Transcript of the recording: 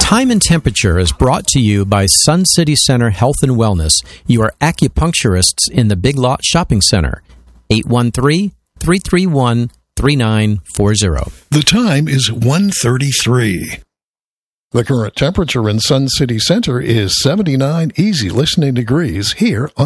Time and Temperature is brought to you by Sun City Center Health and Wellness, your acupuncturists in the Big Lot Shopping Center. 813-331-3940. The time is 1:33. The current temperature in Sun City Center is 79 easy listening degrees here on